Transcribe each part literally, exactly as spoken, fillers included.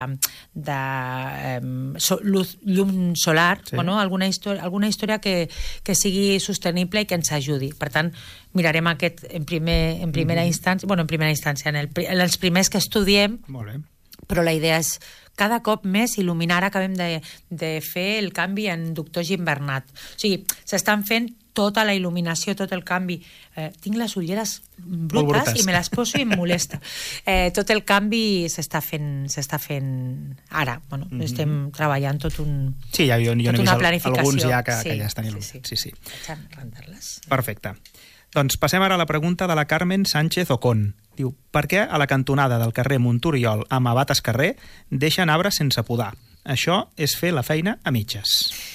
de eh, so, luz, llum solar, sí. bueno, alguna història, alguna història que, que sigui sostenible i que ens ajudi. Per tant, mirarem aquest en, primer, en primera mm-hmm. instància, bueno, en primera instància, en, el, en els primers que estudiem, molt bé. Però la idea és cada cop més il·luminar. Acabem de, de fer el canvi en doctor Gimbernat. O sigui, s'estan fent tota la il·luminació, tot el canvi. Eh, tinc les ulleres brutes, brutes i me les poso i em molesta. Eh, tot el canvi s'està fent, s'està fent ara. Bueno, mm-hmm. estem treballant tot un, sí, ja, jo, jo tot una planificació. Alguns ja que, sí, que ja estan il·luminats. Sí, sí. sí, sí. Vaig a rentar-les. Perfecte. Doncs passem ara a la pregunta de la Carmen Sánchez Ocon. Diu, per què a la cantonada del carrer Monturiol amb Abat Escarrer deixen arbres sense podar? Això és fer la feina a mitges.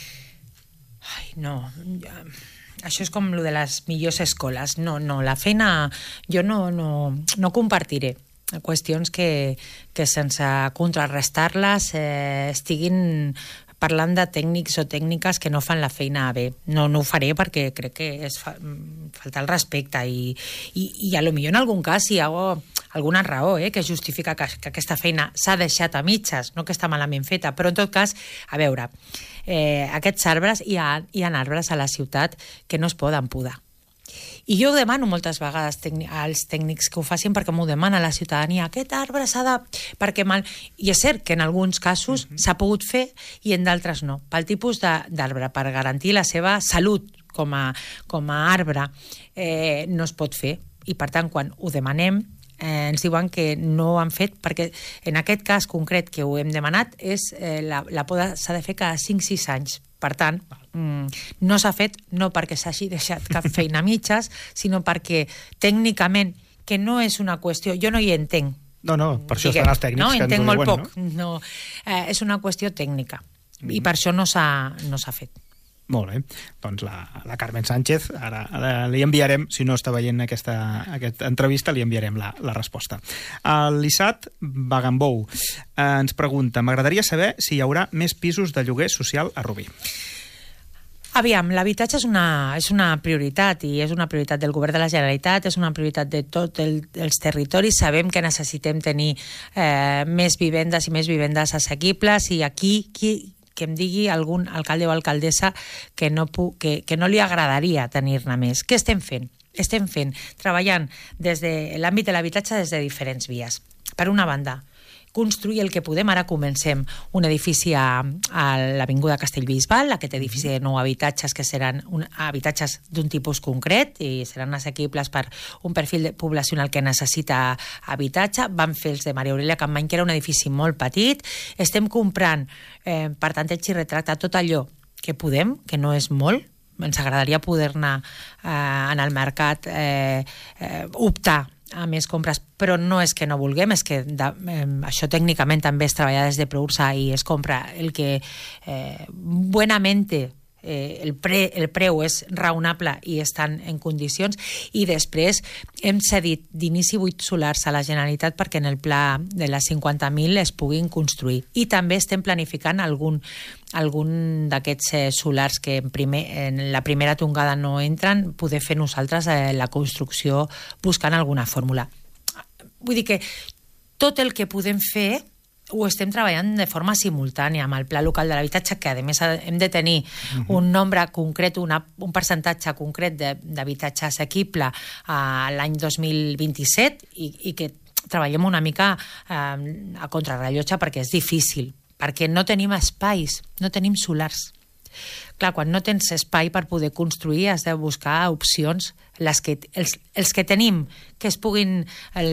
Ai, no... Això és com lo de les millors escoles. No, no, la feina jo no, no, no compartiré. Qüestions que, que sense contrarrestar-les eh, estiguin parlant de tècnics o tècniques que no fan la feina bé. No, no ho faré perquè crec que és fa, falta el respecte i, i, i a lo millor en algun cas hi ha alguna raó eh, que justifica que, que aquesta feina s'ha deixat a mitges, no que està malament feta, però en tot cas, a veure, eh, aquests arbres, hi ha, hi ha arbres a la ciutat que no es poden podar. I jo ho demano moltes vegades als tècnics que ho facin perquè m'ho demana la ciutadania. Aquest arbre s'ha de... Perquè mal... I és cert que en alguns casos uh-huh. s'ha pogut fer i en d'altres no. Pel tipus d'arbre, per garantir la seva salut com a, com a arbre, eh, no es pot fer. I per tant, quan ho demanem, eh, ens diuen que no ho han fet perquè en aquest cas concret que ho hem demanat és eh, la, la poda s'ha de fer cada cinc sis anys. Per tant, mm, no s'ha fet no perquè s'hagi deixat cap feina a mitges, sinó perquè tècnicament, que no és una qüestió, jo no hi entenc. No, no, per això estan els tècnics no, que ens ho diuen, entenc molt no? poc. No, eh, és una qüestió tècnica mm. i per això no s'ha no s'ha fet. Molt bé, doncs la, la Carmen Sánchez, ara, ara li enviarem, si no està veient aquesta, aquesta entrevista, li enviarem la, la resposta. El Lissat Bagambou eh, ens pregunta, m'agradaria saber si hi haurà més pisos de lloguer social a Rubí. Aviam, l'habitatge és una, és una prioritat i és una prioritat del govern de la Generalitat, és una prioritat de tots el, els territoris. Sabem que necessitem tenir eh, més vivendes i més vivendes assequibles i aquí qui, que em digui algun alcalde o alcaldessa que no, pu, que, que no li agradaria tenir-ne més. Què estem fent? Estem fent, treballant des de l'àmbit de l'habitatge des de diferents vies. Per una banda, construir el que podem. Ara comencem un edifici a, a l'Avinguda Castellbisbal, aquest edifici de nou habitatges que seran un, habitatges d'un tipus concret i seran assequibles per un perfil poblacional que necessita habitatge. Vam fer els de Maria Aurelia Campmany, que era un edifici molt petit. Estem comprant eh, per tanteig i retracte tot allò que podem, que no és molt. Ens agradaria poder-ne eh, en el mercat eh, eh, optar a més compres, però no és que no vulguem, és que de, eh, això tècnicament també es treballa des de Proursa i es compra el que eh, buenamente eh, el, pre, el preu és raonable i estan en condicions, i després hem cedit d'inici vuit solars a la Generalitat perquè en el pla de les cinquanta mil es puguin construir, i també estem planificant algun algun d'aquests eh, solars que en, primer, en la primera tongada no entren, poder fer nosaltres eh, la construcció buscant alguna fórmula. Vull dir que tot el que podem fer ho estem treballant de forma simultània amb el Pla Local de l'Habitatge, que a més hem de tenir uh-huh. un nombre concret, una, un percentatge concret d'habitatge assequible a l'any dos mil vint-i-set i, i que treballem una mica eh, a contrarrellotge perquè és difícil, perquè no tenim espais, no tenim solars. Clar, quan no tens espai per poder construir has de buscar opcions, les que, els, els que tenim, que es puguin el,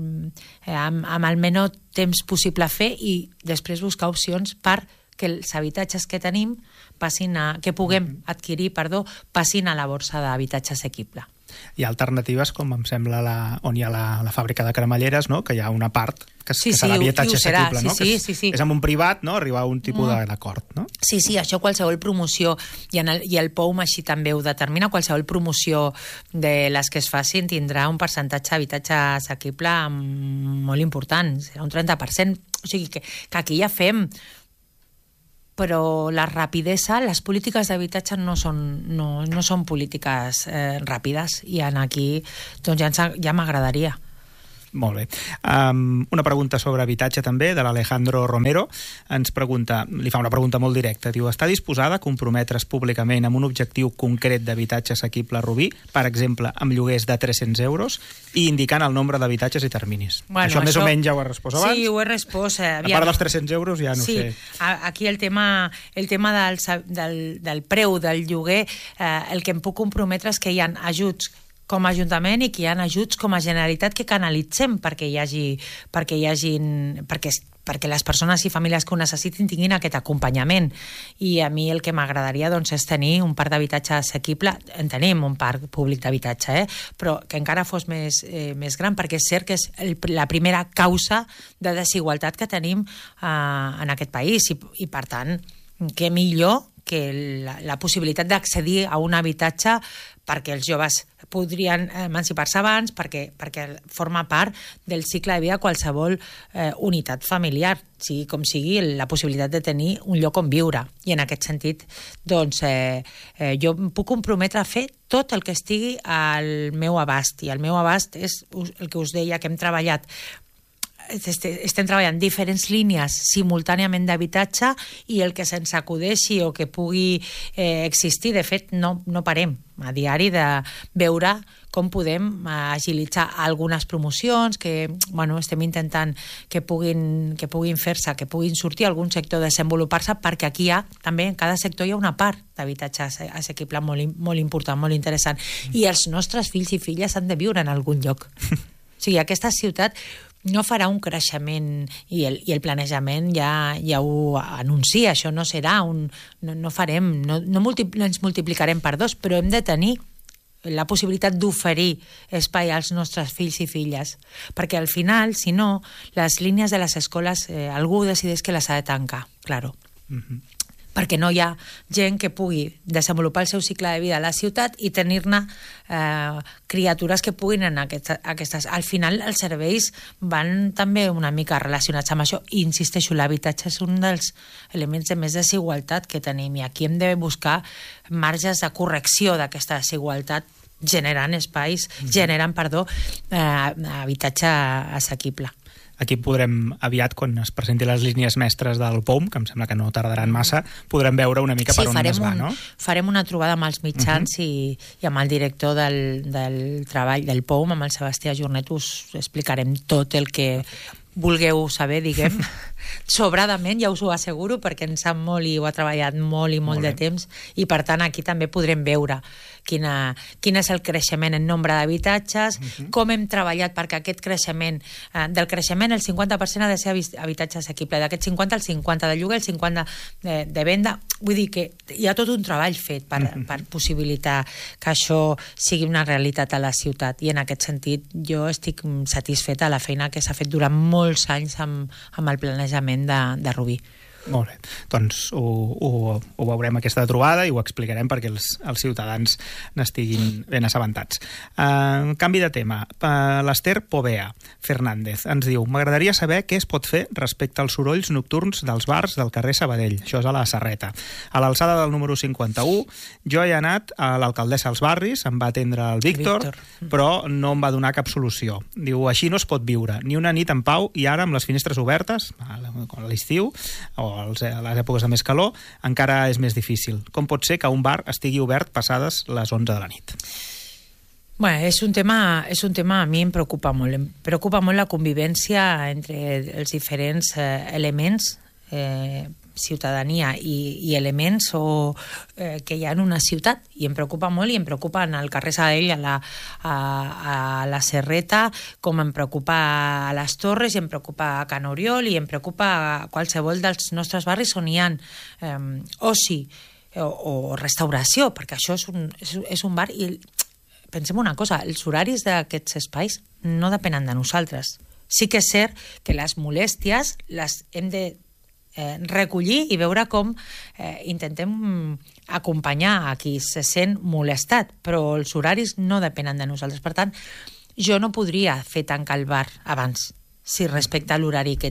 amb, amb el menor temps possible fer, i després buscar opcions per que els habitatges que tenim passin a, que puguem adquirir, perdó, passin a la borsa d'habitatge assequible. Hi ha alternatives, com em sembla la, on hi ha la, la fàbrica de cremalleres, no? Que hi ha una part que, sí, que serà sí, habitatge assequible, sí, no? Sí, que és, sí, sí. és amb un privat, no? Arribar a un tipus mm. d'acord, no? Sí, sí, això qualsevol promoció, i, en el, i el P O U M així també ho determina, qualsevol promoció de les que es facin tindrà un percentatge d'habitatge assequible molt important, serà un trenta per cent, o sigui que, que aquí ja fem, però la rapidesa, les polítiques d'habitatge no són, no, no són polítiques eh, ràpides, i en aquí doncs ja, ja m'agradaria. Molt bé. Um, una pregunta sobre habitatge també, de l'Alejandro Romero. Ens pregunta, li fa una pregunta molt directa. Diu, està disposada a comprometre's públicament amb un objectiu concret d'habitatge assequible a Rubí, per exemple, amb lloguers de tres-cents euros, i indicant el nombre d'habitatges i terminis? Bueno, això, això més o menys ja ho has respost abans? Sí, ho he respost. Eh, a part dels tres-cents euros ja no sí, sé. Aquí el tema, el tema del, del, del preu del lloguer, eh, el que em puc comprometre és que hi ha ajuts com a Ajuntament i que hi ha ajuts com a Generalitat que canalitzem perquè hi hagi, perquè hi hagin, perquè, perquè les persones i famílies que ho necessitin tinguin aquest acompanyament. I a mi el que m'agradaria doncs, és tenir un parc d'habitatge assequible. En tenim un parc públic d'habitatge, eh? Però que encara fos més, eh, més gran, perquè és cert que és el, la primera causa de desigualtat que tenim eh, en aquest país. I, i per tant, què millor que la, la possibilitat d'accedir a un habitatge perquè els joves podrien emancipar-se abans, perquè, perquè forma part del cicle de vida qualsevol eh, unitat familiar, sigui com sigui, la possibilitat de tenir un lloc on viure. I en aquest sentit, doncs, eh, eh, jo em puc comprometre a fer tot el que estigui al meu abast. I el meu abast és el que us deia, que hem treballat estem treballant diferents línies simultàniament d'habitatge i el que se'ns acudeixi o que pugui eh, existir, de fet no, no parem a diari de veure com podem agilitzar algunes promocions que bueno, estem intentant que puguin, que puguin fer-se, que puguin sortir algun sector, desenvolupar-se, perquè aquí hi ha també en cada sector hi ha una part d'habitatge assequible molt, molt important, molt interessant, i els nostres fills i filles han de viure en algun lloc. O sigui, aquesta ciutat no farà un creixement i el, i el planejament ja, ja ho anuncia, això no serà un, no, no farem, no, no, multi, no ens multiplicarem per dos, però hem de tenir la possibilitat d'oferir espai als nostres fills i filles, perquè al final, si no, les línies de les escoles eh, algú decideix que les ha de tancar, claro. Mm-hmm. Perquè no hi ha gent que pugui desenvolupar el seu cicle de vida a la ciutat i tenir-ne eh, criatures que puguin anar a aquestes, aquestes... Al final, els serveis van també una mica relacionats amb això. I insisteixo, l'habitatge és un dels elements de més desigualtat que tenim i aquí hem de buscar marges de correcció d'aquesta desigualtat generant espais, mm-hmm. generant, perdó, eh, habitatge assequible. Aquí podrem, aviat, quan es presenti les línies mestres del P O M, que em sembla que no tardaran massa, podrem veure una mica per sí, on es va, un, no? Farem una trobada amb els mitjans uh-huh. i, i amb el director del, del treball del P O M, amb el Sebastià Jornet, us explicarem tot el que vulgueu saber, diguem, sobradament, ja us ho asseguro, perquè en sap molt i ho ha treballat molt i molt, molt de temps, i per tant aquí també podrem veure quina, quin és el creixement en nombre d'habitatges, uh-huh. com hem treballat perquè aquest creixement, eh, del creixement el cinquanta per cent ha de ser habitatge assequible, d'aquest cinquanta el cinquanta de lloguer, el cinquanta de, de venda, vull dir que hi ha tot un treball fet per, uh-huh. per possibilitar que això sigui una realitat a la ciutat, i en aquest sentit jo estic satisfeta de la feina que s'ha fet durant molts anys amb, amb el planejament de, de Rubí. Molt bé, doncs ho, ho, ho veurem aquesta trobada i ho explicarem perquè els, els ciutadans n'estiguin ben assabentats. Uh, canvi de tema. Uh, L'Ester Povea Fernández ens diu: m'agradaria saber què es pot fer respecte als sorolls nocturns dels bars del carrer Sabadell. Això és a la Serreta. A l'alçada del número cinquanta-u, jo he anat a l'alcaldessa als barris, em va atendre el Víctor, Víctor, però no em va donar cap solució. Diu, així no es pot viure, ni una nit en pau, i ara amb les finestres obertes, a l'estiu, o a les èpoques de més calor, encara és més difícil. Com pot ser que un bar estigui obert passades les onze de la nit? Bueno, és un tema, és un tema a mi em preocupa molt. Em preocupa molt la convivència entre els diferents eh, elements, eh, ciutadania i, i elements o, eh, que hi ha en una ciutat, i em preocupa molt, i em preocupa en el carrer Sabadell, a la, a, a la Serreta, com em preocupa a les Torres, i em preocupa a Can Oriol, i em preocupa a qualsevol dels nostres barris on hi ha eh, oci o, o restauració, perquè això és un, és, és un bar, i pensem una cosa, els horaris d'aquests espais no depenen de nosaltres. Sí que és cert que les molèsties les hem de Eh, recollir i veure com eh, intentem acompanyar a qui se sent molestat, però els horaris no depenen de nosaltres. Per tant, jo no podria fer tancar el bar abans, si respecta l'horari que té.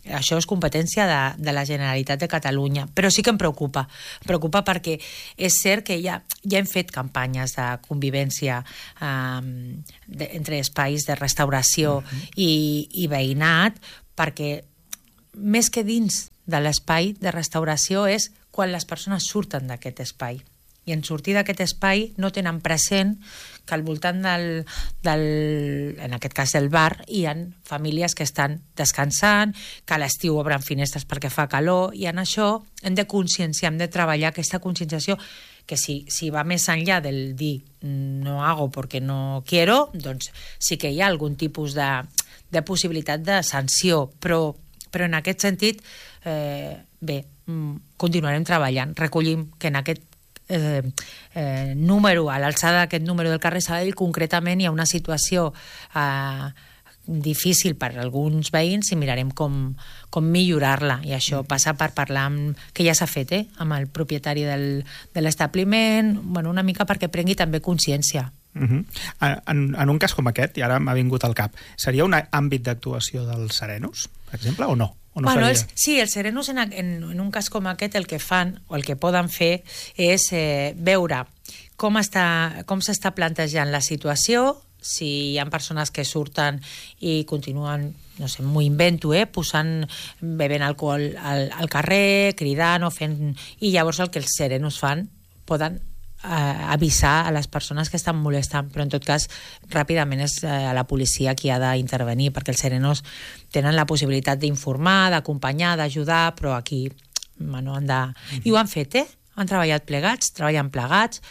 això és competència de, de la Generalitat de Catalunya, però sí que em preocupa. Em preocupa perquè és cert que ja, ja hem fet campanyes de convivència eh, de, entre espais de restauració uh-huh. i, i veïnat, perquè més que dins de l'espai de restauració és quan les persones surten d'aquest espai. I en sortir d'aquest espai no tenen present que al voltant del, del, en aquest cas del bar, hi ha famílies que estan descansant, que a l'estiu obren finestres perquè fa calor, i en això hem de conscienciar, hem de treballar aquesta conscienciació, que si, si va més enllà del dir no hago porque no quiero, doncs sí que hi ha algun tipus de, de possibilitat de sanció, però, però en aquest sentit, eh, bé, continuarem treballant, recollim que en aquest Eh, eh, número, a l'alçada d'aquest número del carrer Sabadell, concretament hi ha una situació eh, difícil per a alguns veïns i mirarem com, com millorar-la, i això mm. passa per parlar amb, que ja s'ha fet, eh, amb el propietari del, de l'establiment, bueno, una mica perquè prengui també consciència. Uh-huh. En, en un cas com aquest, i ara m'ha vingut al cap, seria un àmbit d'actuació dels serenos, per exemple, o no? O no bueno, els, sí, els serenos en, en, en un cas com aquest el que fan o el que poden fer és eh, veure com està, com s'està plantejant la situació, si hi ha persones que surten i continuen, no sé, m'ho invento, eh, posant, bevent alcohol al, al carrer, cridant o fent... I llavors el que els serenos fan, poden eh, avisar a les persones que estan molestant, però en tot cas ràpidament és eh, la policia qui ha d'intervenir, perquè els serenos tenen la possibilitat d'informar, d'acompanyar, d'ajudar, però aquí bueno, han de... Mm-hmm. I ho han fet, eh? Han treballat plegats, treballen plegats,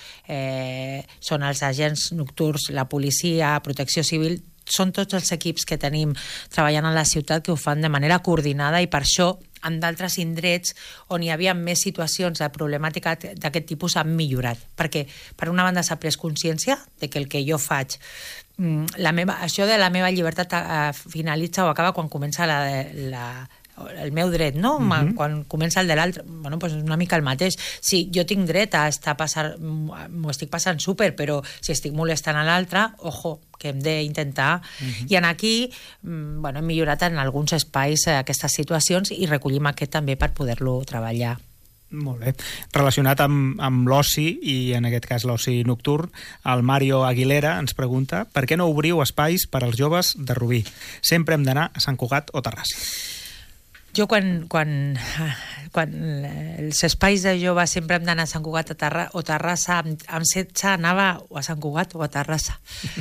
eh, són els agents nocturns, la policia, protecció civil, són tots els equips que tenim treballant a la ciutat que ho fan de manera coordinada, i per això en d'altres indrets on hi havia més situacions de problemàtica d'aquest tipus han millorat, perquè per una banda s'ha pres consciència de que el que jo faig, la meva, això de la meva llibertat eh, finalitza o acaba quan comença la, la el meu dret, no? Uh-huh. Quan comença el de l'altre, bueno, pues una mica el mateix. Sí, jo tinc dret a estar passant, m'ho estic passant súper, però si estic molestant a l'altre, ojo, que hem d'intentar. Uh-huh. I en aquí, bueno, hem millorat en alguns espais aquestes situacions i recollim aquest també per poder-lo treballar. Molt bé. Relacionat amb, amb l'oci, i en aquest cas l'oci nocturn, el Mario Aguilera ens pregunta per què no obriu espais per als joves de Rubí? Sempre hem d'anar a Sant Cugat o Terrassa. Jo quan, quan, quan els espais de joves sempre hem d'anar a Sant Cugat Terra, o Terrassa, amb, amb setze anava o a Sant Cugat o a Terrassa.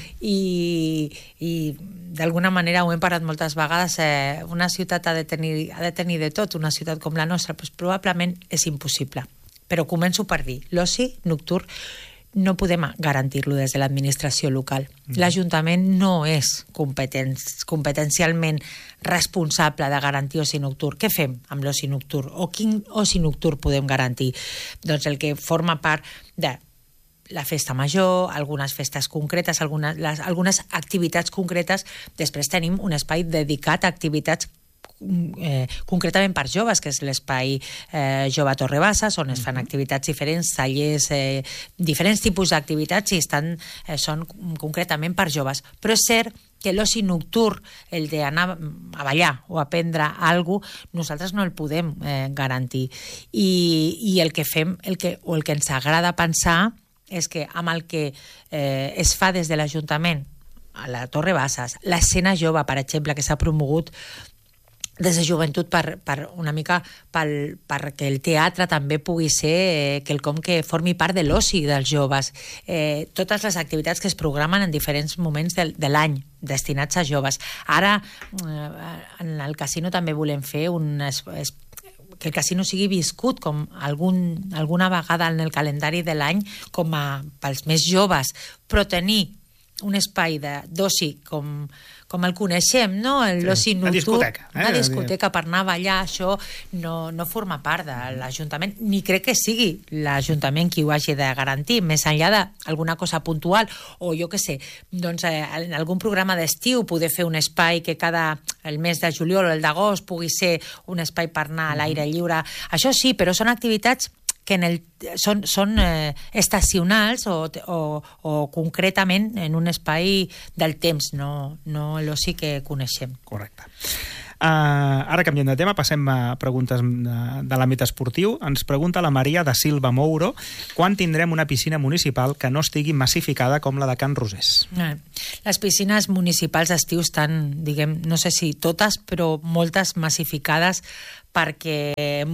I, i d'alguna manera ho hem parat moltes vegades. Eh, una ciutat ha de, tenir, ha de tenir de tot, una ciutat com la nostra, doncs probablement és impossible. Però començo per dir, l'oci nocturn no podem garantir-lo des de l'administració local. Mm. L'Ajuntament no és competen competencialment responsable de garantir oci nocturn. Què fem amb l'oci nocturn? O quin oci nocturn podem garantir? Doncs el que forma part de la festa major, algunes festes concretes, algunes, les, algunes activitats concretes. Després tenim un espai dedicat a activitats Eh, concretament per joves, que és l'espai eh, Jove Torre Bassas, on es fan activitats diferents, tallers, eh, diferents tipus d'activitats, i estan, eh, són concretament per joves. Però és cert que l'oci nocturn, el d'anar a ballar o a aprendre alguna cosa, nosaltres no el podem eh, garantir. I, i el que fem, el que, o el que ens agrada pensar, és que amb el que eh, es fa des de l'Ajuntament a la Torre Bassas, l'escena jove, per exemple, que s'ha promogut des de joventut per, per una mica pel, perquè el teatre també pugui ser eh, quelcom que formi part de l'oci dels joves. Eh, totes les activitats que es programen en diferents moments de, de l'any destinats a joves. Ara, eh, en el casino també volem fer un... Es, es, que el casino sigui viscut com algun, alguna vegada en el calendari de l'any com a, pels més joves, però tenir un espai d'oci com, com el coneixem, no? L'oci nocturn, una discoteca, eh? una discoteca per anar a ballar, això no, no forma part de l'Ajuntament, ni crec que sigui l'Ajuntament qui ho hagi de garantir, més enllà d'alguna cosa puntual, o jo què sé, doncs eh, en algun programa d'estiu poder fer un espai que cada el mes de juliol o el d'agost pugui ser un espai per anar a l'aire lliure. Això sí, però són activitats que en el, són, són eh, estacionals o, o, o concretament en un espai del temps, no, no l'oci que coneixem. Correcte. Uh, ara canviem de tema, passem a preguntes de, de l'àmbit esportiu. Ens pregunta la Maria da Silva Mouro quan tindrem una piscina municipal que no estigui massificada com la de Can Rosés. Les piscines municipals d'estiu estan, diguem, no sé si totes, però moltes massificades perquè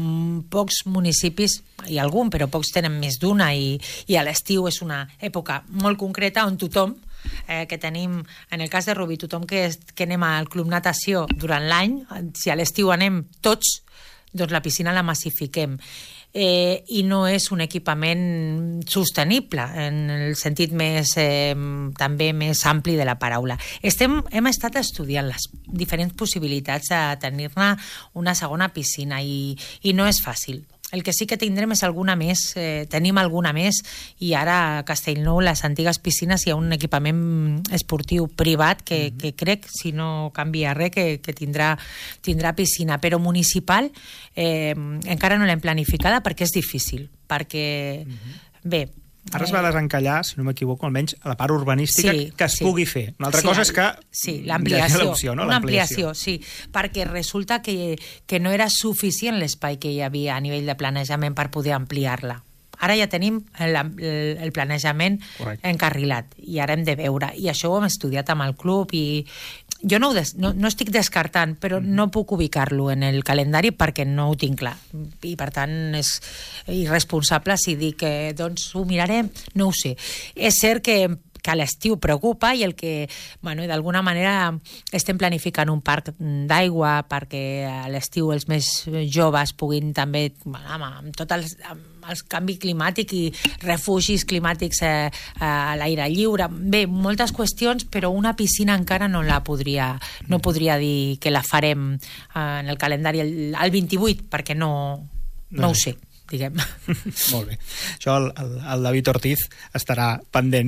pocs municipis, i algun, però pocs tenen més d'una, i, i a l'estiu és una època molt concreta on tothom, eh, que tenim, en el cas de Rubí, tothom que, és, que anem al club natació durant l'any, si a l'estiu anem tots, doncs la piscina la massifiquem. Eh, i no és un equipament sostenible en el sentit més eh, també més ampli de la paraula. Estem, hem estat estudiant les diferents possibilitats de tenir-ne una segona piscina i, i no és fàcil. El que sí que tindrem és alguna més, eh, tenim alguna més, i ara a Castellnou, les antigues piscines, hi ha un equipament esportiu privat que, mm-hmm. que crec, si no canvia res, que, que tindrà, tindrà piscina, però municipal eh, encara no l'hem planificada perquè és difícil, perquè, mm-hmm. bé, ara es va desencallar, si no m'equivoco, almenys a la part urbanística, sí, que es sí. pugui fer. Una altra sí, cosa és que sí, l'ampliació, l'opció, no? Una ampliació, sí, perquè resulta que, que no era suficient l'espai que hi havia a nivell de planejament per poder ampliar-la. Ara ja tenim el, el planejament Correcte. encarrilat i ara hem de veure, i això ho hem estudiat amb el club, i jo no, ho des, no, no estic descartant, però mm. no puc ubicar-lo en el calendari perquè no ho tinc clar, i per tant és irresponsable si dic que doncs ho mirarem, no ho sé. És cert que que a l'estiu preocupa, i el que, bueno, d'alguna manera estem planificant un parc d'aigua perquè a l'estiu els més joves puguin també, bueno, amb tot el, amb el canvi climàtic i refugis climàtics eh, a l'aire lliure, bé, moltes qüestions, però una piscina encara no la podria, no podria dir que la farem eh, en el calendari el, el vint-i-vuit, perquè no, no, no ho sé. Diguem. Molt bé. Això el, el, el David Ortiz estarà pendent,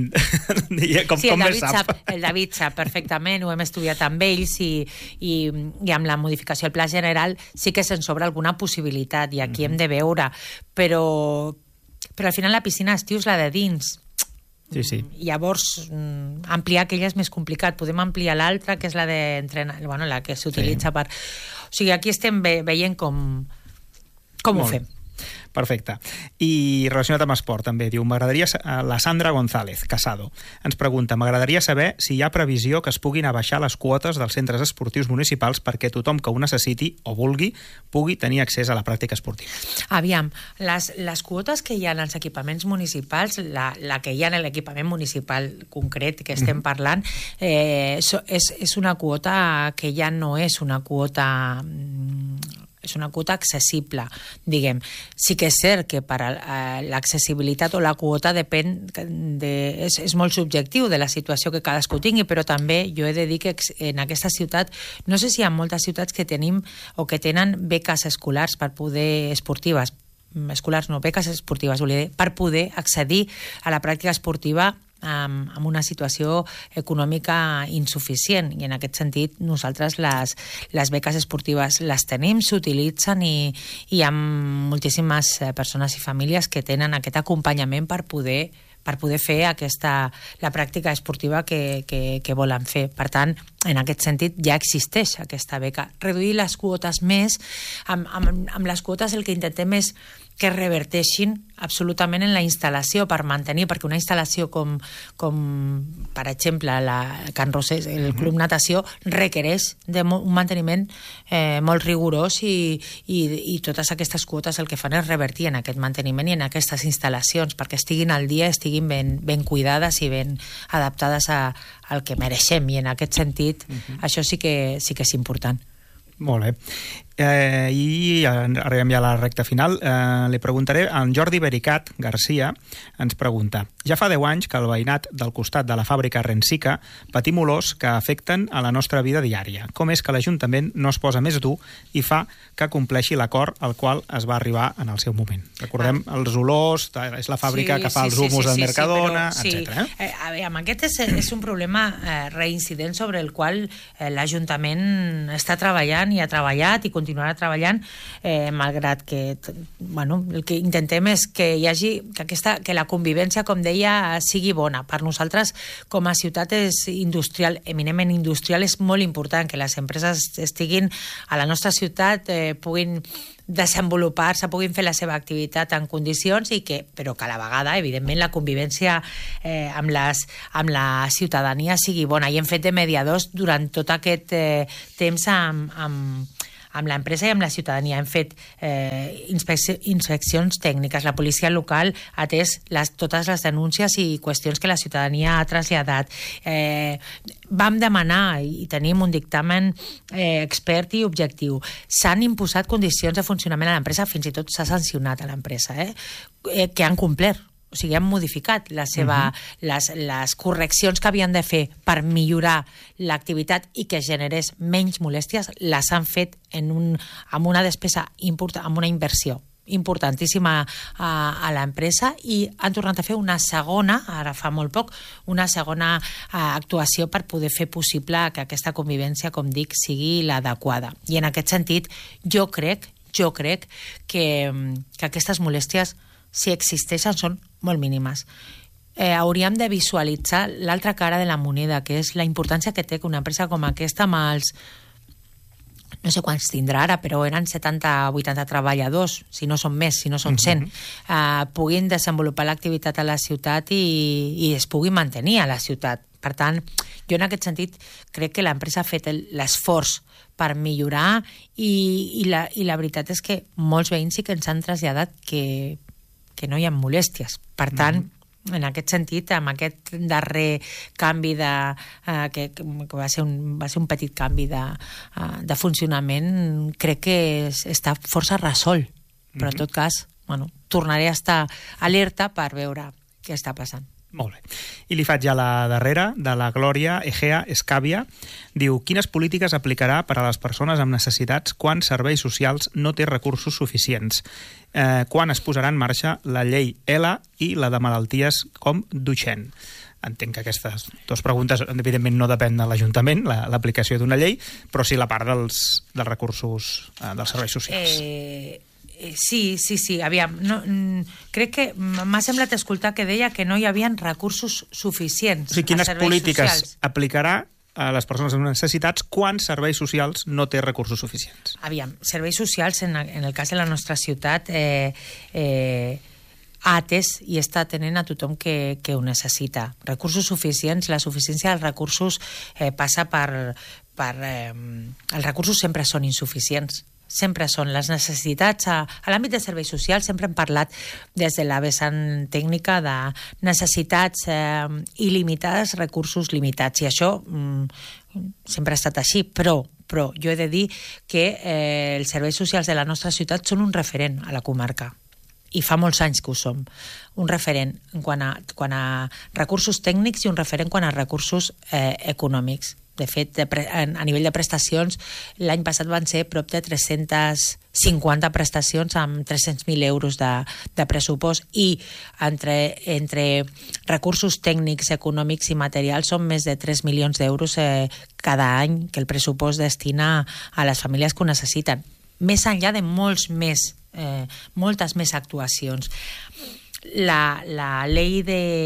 com, sí, com el més David sap. sap. El David sap perfectament, ho hem estudiat amb ells, i, i, i amb la modificació del pla general sí que se'n sobra alguna possibilitat, i aquí mm-hmm. hem de veure, però, però al final la piscina d'estiu és la de dins. Sí, sí. Llavors, ampliar aquella és més complicat. Podem ampliar l'altra, que és la de entrenar, bueno, la que s'utilitza sí. per... O sigui, aquí estem ve veient com, com ho fem. Perfecte. I relacionat amb esport, també, diu, m'agradaria... La Sandra González, Casado, ens pregunta, m'agradaria saber si hi ha previsió que es puguin abaixar les quotes dels centres esportius municipals perquè tothom que ho necessiti o vulgui pugui tenir accés a la pràctica esportiva. Aviam, les, les quotes que hi ha als equipaments municipals, la, la que hi ha en l'equipament municipal concret que estem mm. parlant, eh, so, és, és una quota que ja no és una quota... és una quota accessible, diguem. Sí que és cert que per a l'accessibilitat o la quota depèn de, és, és molt subjectiu de la situació que cadascú tingui, però també jo he de dir que en aquesta ciutat, no sé si hi ha moltes ciutats que tenim o que tenen beques escolars per poder esportives, escolars no, beques esportives, volia dir, per poder accedir a la pràctica esportiva amb, amb una situació econòmica insuficient, i en aquest sentit nosaltres les, les beques esportives les tenim, s'utilitzen, i, i hi ha moltíssimes persones i famílies que tenen aquest acompanyament per poder per poder fer aquesta, la pràctica esportiva que, que, que volen fer. Per tant, en aquest sentit ja existeix aquesta beca. Reduir les quotes més, amb, amb, amb les quotes el que intentem és que reverteixin absolutament en la instal·lació per mantenir, perquè una instal·lació com, com per exemple, la Can Rosés, el Club Natació, requereix de un manteniment eh, molt rigorós, i, i, i totes aquestes quotes el que fan és revertir en aquest manteniment i en aquestes instal·lacions, perquè estiguin al dia, estiguin ben, ben cuidades i ben adaptades a, al que mereixem, i en aquest sentit uh-huh. això sí que, sí que és important. Molt bé. Eh, I arribem ja a la recta final. Eh, li preguntaré, en Jordi Bericat Garcia ens pregunta, ja fa deu anys que el veïnat del costat de la fàbrica Rensica patim olors que afecten a la nostra vida diària. Com és que l'Ajuntament no es posa més dur i fa que compleixi l'acord al qual es va arribar en el seu moment? Recordem ah. els olors, és la fàbrica sí, que fa sí, els humos sí, sí, del Mercadona, sí, etcètera. Sí. Eh? Eh, a veure, aquest és, és un problema eh, reincident sobre el qual eh, l'Ajuntament està treballant i ha treballat i continua continuarà treballant, eh, malgrat que, bueno, el que intentem és que hi hagi, que, aquesta, que la convivència, com deia, sigui bona. Per nosaltres, com a ciutat és industrial, eminentment industrial, és molt important que les empreses estiguin a la nostra ciutat, eh, puguin desenvolupar-se, puguin fer la seva activitat en condicions, i que, però que a la vegada, evidentment, la convivència eh, amb, les, amb la ciutadania sigui bona. I hem fet de mediadors durant tot aquest eh, temps amb, amb, amb l'empresa i amb la ciutadania. Hem fet eh, inspecci inspeccions tècniques. La policia local ha atès les, totes les denúncies i qüestions que la ciutadania ha traslladat. Eh, vam demanar, i tenim un dictamen eh, expert i objectiu. S'han imposat condicions de funcionament a l'empresa, fins i tot s'ha sancionat a l'empresa, eh, eh, que han complert. O sigui, han modificat la seva, uh-huh. les, les correccions que havien de fer per millorar l'activitat i que generés menys molèsties, les han fet en un, amb una despesa important, amb una inversió importantíssima a, a l'empresa, i han tornat a fer una segona, ara fa molt poc, una segona a, actuació per poder fer possible que aquesta convivència, com dic, sigui l'adequada. I en aquest sentit, jo crec, jo crec que, que aquestes molèsties, si existeixen, són molt mínimes. Eh, hauríem de visualitzar l'altra cara de la moneda, que és la importància que té que una empresa com aquesta, amb els, no sé quants tindrà ara, però eren setanta o vuitanta treballadors, si no són més, si no són cent, uh-huh. eh, puguin desenvolupar l'activitat a la ciutat i, i es pugui mantenir a la ciutat. Per tant, jo en aquest sentit crec que l'empresa ha fet l'esforç per millorar, i, i, la, i la veritat és que molts veïns sí que ens han traslladat que que no hi ha molèsties. Per tant, mm-hmm. en aquest sentit, amb aquest darrer canvi de, uh, que, que va, ser un, va ser un petit canvi de, uh, de funcionament, crec que es, està força resolt. Però, en tot cas, bueno, tornaré a estar alerta per veure què està passant. Molt bé. I li faig ja la darrera, de la Glòria Egea Escàvia. Diu, quines polítiques aplicarà per a les persones amb necessitats quan serveis socials no té recursos suficients? Eh, quan es posarà en marxa la llei E L A i la de malalties com Duchenne? Entenc que aquestes dues preguntes, evidentment, no depèn de l'Ajuntament, l'aplicació d'una llei, però sí la part dels, dels recursos eh, dels serveis socials. Eh... Sí, sí, sí, aviam, no, crec que m'ha semblat escoltar que deia que no hi havia recursos suficients. O sigui, quines polítiques socials aplicarà a les persones amb necessitats quan serveis socials no té recursos suficients? Aviam, serveis socials, en, en el cas de la nostra ciutat, eh, eh, ha atès i està atenent a tothom que, que ho necessita. Recursos suficients, la suficiència dels recursos eh, passa per... per eh, els recursos sempre són insuficients. Sempre són les necessitats. A, a l'àmbit de serveis socials sempre hem parlat des de la vessant tècnica de necessitats eh, il·limitades, recursos limitats, i això mm, sempre ha estat així, però, però jo he de dir que eh, els serveis socials de la nostra ciutat són un referent a la comarca, i fa molts anys que ho som. Un referent en quant a, quant a recursos tècnics i un referent quant a recursos eh, econòmics. De fet, de pre, a nivell de prestacions, l'any passat van ser prop de tres-centes cinquanta prestacions amb tres-cents mil euros de, de pressupost, i entre, entre recursos tècnics, econòmics i materials són més de tres milions d'euros eh, cada any que el pressupost destina a les famílies que ho necessiten. Més enllà de molts més, eh, moltes més actuacions. La, la llei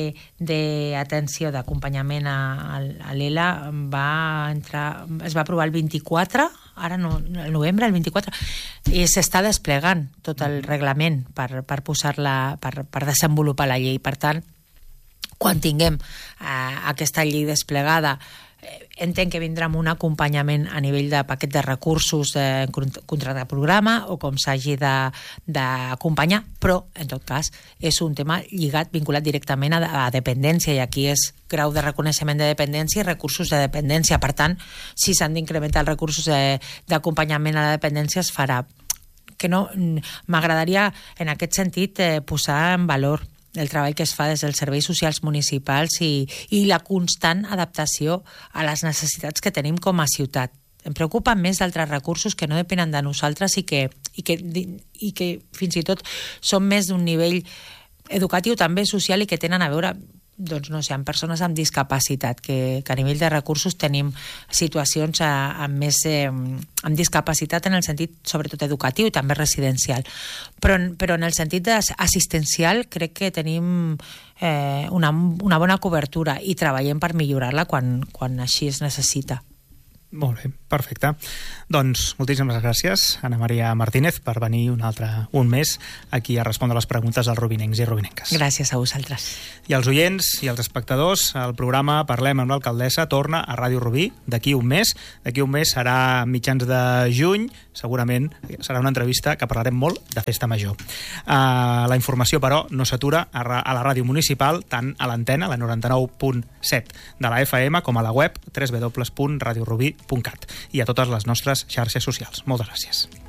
d'atenció, de, d'acompanyament a, a l'E L A va entrar, es va aprovar el vint-i-quatre, ara no, el novembre, el vint-i-quatre, i s'està desplegant tot el reglament per, per posar-la, per, per desenvolupar la llei. Per tant, quan tinguem eh, aquesta llei desplegada, entenc que vindrà amb un acompanyament a nivell de paquet de recursos, de contracte de programa, o com s'hagi d'acompanyar, però, en tot cas, és un tema lligat, vinculat directament a, a dependència, i aquí és grau de reconeixement de dependència i recursos de dependència. Per tant, si s'han d'incrementar els recursos d'acompanyament a la dependència, es farà. Que no, m'agradaria, en aquest sentit, eh, posar en valor el treball que es fa des dels serveis socials municipals i, i la constant adaptació a les necessitats que tenim com a ciutat. Em preocupen més d'altres recursos que no depenen de nosaltres i que, i que, i que fins i tot són més d'un nivell educatiu, també social, i que tenen a veure doncs no sé, amb persones amb discapacitat, que, que a nivell de recursos tenim situacions a, amb més eh, amb discapacitat en el sentit sobretot educatiu i també residencial, però, però en el sentit assistencial crec que tenim eh, una, una bona cobertura i treballem per millorar-la quan, quan així es necessita. Molt bé, perfecte. Doncs moltíssimes gràcies, Anna Maria Martínez, per venir un altre un mes aquí a respondre les preguntes als rubinencs i rubinenques. Gràcies a vosaltres. I als oients i als espectadors, el programa Parlem amb l'alcaldessa torna a Ràdio Rubí d'aquí un mes. D'aquí un mes serà mitjans de juny, segurament serà una entrevista que parlarem molt de Festa Major. Uh, la informació, però, no s'atura a, a la ràdio municipal, tant a l'antena, la noranta-nou punt set de la F M, com a la web w w w punt radio rubí punt cat i a totes les nostres xarxes socials. Moltes gràcies.